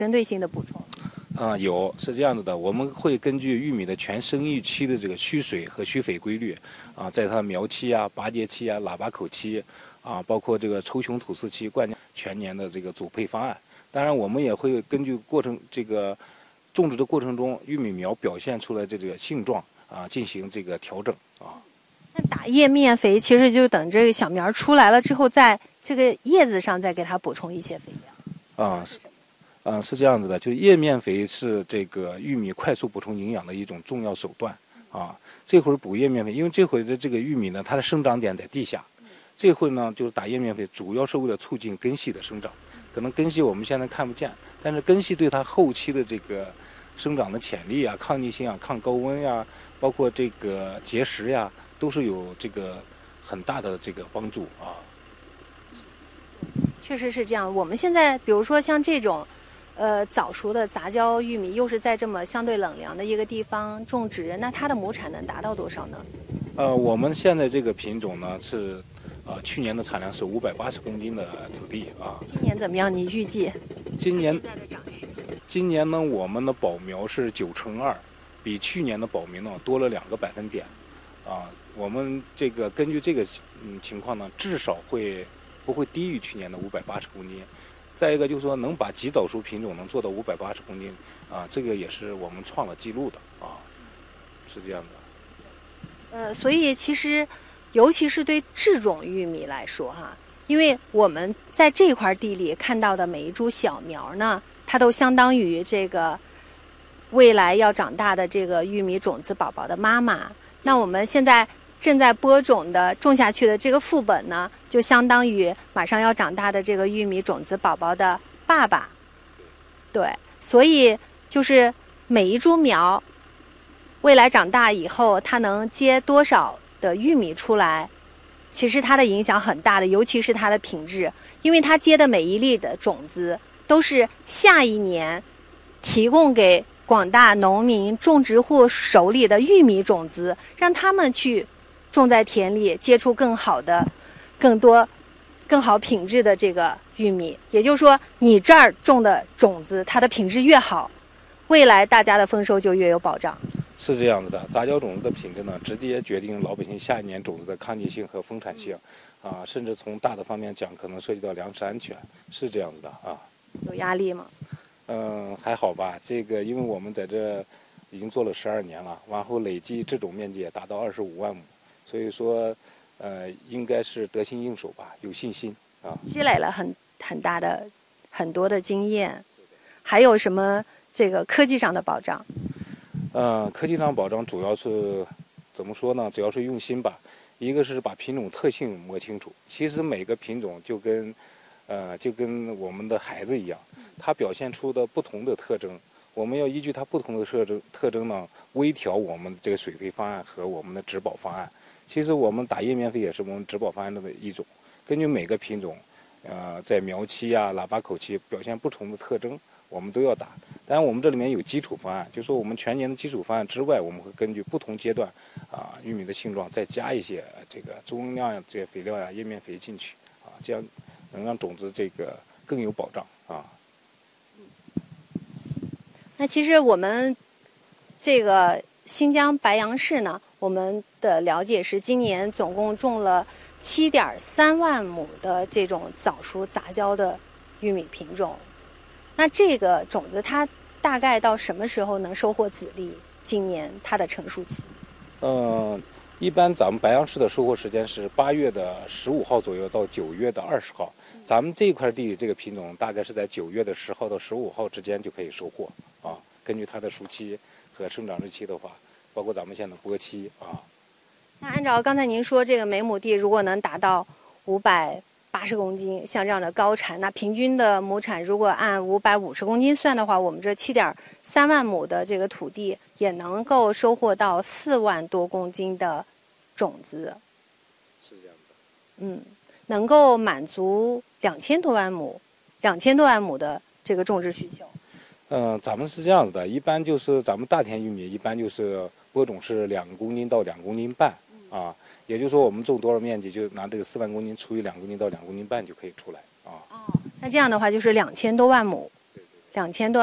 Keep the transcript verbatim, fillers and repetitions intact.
针对性的补充？ 啊、有是这样子的，我们会根据玉米的全生育期的这个需水和需肥规律，啊，在它的苗期啊、拔节期啊、喇叭口期，啊，包括这个抽雄吐丝期、灌溉全年的这个组配方案。当然，我们也会根据过程这个种植的过程中，玉米苗表现出来的这个性状啊，进行这个调整啊。 那打叶面肥其实就等这个小苗出来了之后，在这个叶子上再给它补充一些肥料。 啊，是，啊，是这样子的，就是叶面肥是这个玉米快速补充营养的一种重要手段啊。这会儿补叶面肥，因为这会儿的这个玉米呢，它的生长点在地下，这会儿呢就是打叶面肥，主要是为了促进根系的生长。可能根系我们现在看不见，但是根系对它后期的这个生长的潜力啊、抗逆性啊、抗高温呀、包括这个结实呀，都是有这个很大的这个帮助啊。 确实是这样。我们现在比如说像这种，呃，早熟的杂交玉米，又是在这么相对冷凉的一个地方种植，那它的亩产能达到多少呢？ 呃，我们现在这个品种呢是，呃，去年的产量是五百八十公斤的子粒啊。 今年怎么样？你预计？ 今年，今年呢，我们的保苗是九成二，比去年的保苗呢多了两个百分点，啊，我们这个根据这个嗯情况呢，至少会不会低于去年的五百八十公斤。再一个就是说，能把极早熟品种能做到五百八十公斤，啊，这个也是我们创了记录的啊，是这样的。 呃，所以其实，尤其是对这种玉米来说哈，因为我们在这块地里看到的每一株小苗呢，它都相当于这个未来要长大的这个玉米种子宝宝的妈妈。那我们现在正在播种的种下去的这个副本呢，就相当于马上要长大的这个玉米种子宝宝的爸爸。对，所以就是每一株苗。未来长大以后，它能结多少的玉米出来，其实它的影响很大的，尤其是它的品质，因为它结的每一粒的种子都是下一年提供给广大农民种植户手里的玉米种子，让他们去种在田里，结出更好的、更多、更好品质的这个玉米。也就是说，你这儿种的种子，它的品质越好，未来大家的丰收就越有保障。 是这样子的，杂交种子的品质呢，直接决定老百姓下一年种子的抗逆性和丰产性，啊，甚至从大的方面讲，可能涉及到粮食安全，是这样子的啊。 有压力吗？ 嗯，还好吧。这个，因为我们在这已经做了十二年了，然后累计这种面积也达到二十五万亩，所以说，呃，应该是得心应手吧，有信心啊。 积累了很很大的、很多的经验，还有什么这个科技上的保障？ 呃，科技上保障主要是怎么说呢？主要是用心吧。一个是把品种特性摸清楚。其实每个品种就跟，呃，就跟我们的孩子一样，它表现出的不同的特征，我们要依据它不同的特征特征呢，微调我们这个水肥方案和我们的植保方案。其实我们打叶面肥也是我们植保方案的一种，根据每个品种，呃，在苗期啊、喇叭口期表现不同的特征。我们都要打，当然我们这里面有基础方案，就是说我们全年的基础方案之外，我们会根据不同阶段，啊，玉米的性状再加一些这个中量这些肥料呀、叶面肥进去，啊，这样能让种子这个更有保障啊。 那其实我们这个新疆白杨市呢，我们的了解是今年总共种了七点三万亩的这种早熟杂交的玉米品种。那这个种子它大概到什么时候能收获籽粒？今年它的成熟期？ 嗯，一般咱们白杨市的收获时间是八月的十五号左右到九月的二十号。咱们这一块地这个品种大概是在九月的十号到十五号之间就可以收获啊。根据它的熟期和生长日期的话，包括咱们现在的播期啊。 那按照刚才您说，这个每亩地如果能达到五百。八十公斤，像这样的高产，那平均的亩产如果按五百五十公斤算的话，我们这七点三万亩的这个土地也能够收获到四万多公斤的种子。 是这样的。 嗯，能够满足两千多万亩、两千多万亩的这个种植需求。 嗯、呃，咱们是这样子的，一般就是咱们大田玉米一般就是播种是两公斤到两公斤半啊。也就是说，我们种多少面积，就拿这个四万公斤除以两公斤到两公斤半就可以出来啊。 哦，那这样的话就是两千多万亩。 对对对。 两千多。